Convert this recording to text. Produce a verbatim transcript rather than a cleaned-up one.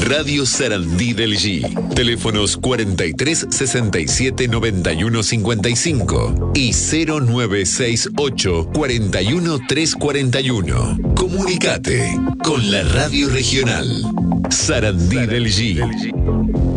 Radio Sarandí del G. Teléfonos cuarenta y tres sesenta y siete noventa y uno cincuenta y cinco y cero nueve seis ocho cuarenta y uno tres cuarenta y uno. Comunicate con la radio regional. Sarandí del G.